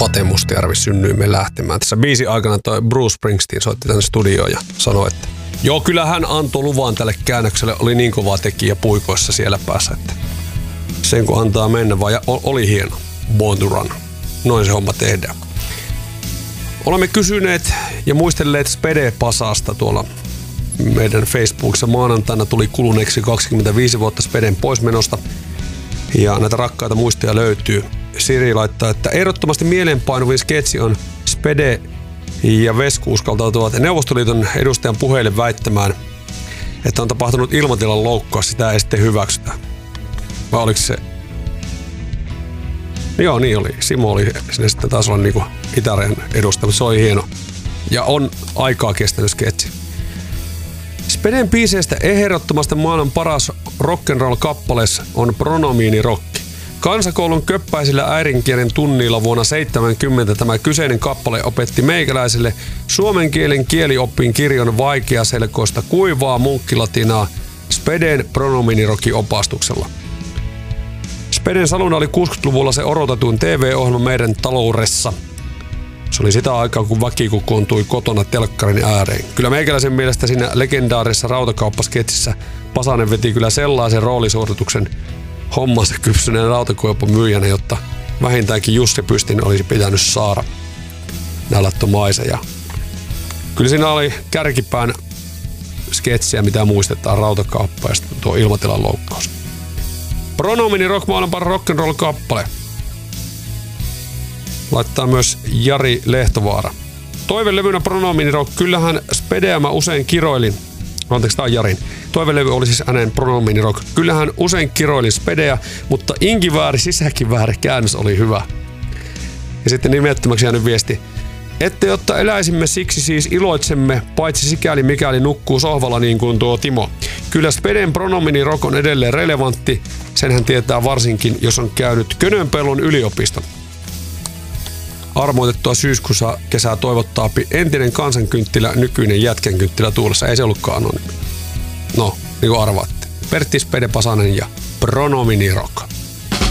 Pate Mustajärvi synnyimme lähtemään. Tässä biisin aikana toi Bruce Springsteen soitti tänne studioon ja sanoi, että joo, kyllä hän antoi luvan tälle käännökselle. Oli niin kova tekijä puikoissa siellä päässä, että sen kun antaa mennä vaan. Ja oli hieno. Born to Run. Noin se homma tehdään. Olemme kysyneet ja muistelleet Spede-pasasta tuolla meidän Facebookissa. Maanantaina tuli kuluneeksi 25 vuotta Speden poismenosta. Ja näitä rakkaita muistoja löytyy. Siri laittaa, että ehdottomasti mieleenpainuvin sketsi on Spede ja Vesku uskaltautuvat Neuvostoliiton edustajan puheille väittämään, että on tapahtunut ilmatilan loukkaus, sitä ei sitten hyväksytä. Vai oliko se? Joo, niin oli. Simo oli sinne sitten taas olla niinku itärajan edustaja, mutta se oli hieno. Ja on aikaa kestänyt sketsi. Speden biiseistä ehdottomasti maailman paras rock'n'roll-kappaleessa on Pronomiini-rokki. Kansakoulun köppäisillä äidinkielen tunnilla vuonna 70 tämä kyseinen kappale opetti meikäläiselle suomen kielen kielioppiin kirjon vaikeaselkoista kuivaa munkkilatinaa Speden Pronomiini-rokin opastuksella. Speden saluna oli 60-luvulla se odotetuin TV-ohjelma meidän taloudessa. Se oli sitä aikaa, kun väki kokoontui kotona telkkarin ääreen. Kyllä meikäläisen mielestä siinä legendaarisessa rautakauppasketsissä Pasanen veti kyllä sellaisen roolisuorituksen hommansa kypsyneen rautakuopan myyjänä, jotta vähintäänkin Jussi Pystin olisi pitänyt saada nälättömaisen. Ja kyllä siinä oli kärkipään sketsiä, mitä muistetaan, rautakauppa ja sitten tuo ilmatilan loukkaus. Pronomini Rock maailman paras rock'n'roll-kappale. Laittaa myös Jari Lehtovaara. Toivelevynä Pronomini Rock. Kyllähän Spedeä mä usein kiroilin. Anteeksi, tää on Jarin. Toivelevy oli siis hänen Pronomini Rock. Kyllähän usein kiroilin Spedeä, mutta inkivääri sisäkivääri käännös oli hyvä. Ja sitten nimettömäksi jäänyt viesti. Ette jotta eläisimme siksi siis iloitsemme, paitsi sikäli mikäli nukkuu sohvalla niin kuin tuo Timo. Kyllä Speden Pronomini Rock on edelleen relevantti. Senhän tietää varsinkin, jos on käynyt Könönpellon yliopiston. Armoitettua syyskuussa kesää toivottaa entinen kansankynttilä, nykyinen jätkänkynttilä tuulessa. Ei se ollutkaan anonyymi. No, niin kuin arvaatte. Pertti Spede Pasanen ja Pronomini Rock.